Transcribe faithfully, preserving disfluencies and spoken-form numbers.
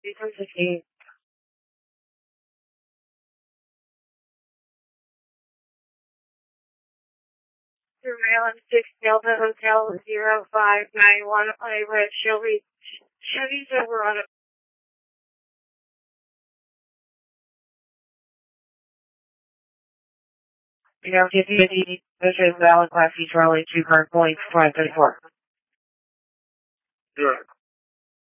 Because of you. Surveillance six Delta Hotel zero five nine one on a red Chevy. Chevy's over on a You know, T P D, this is valid class C Charlie two car point five thirty four. Good.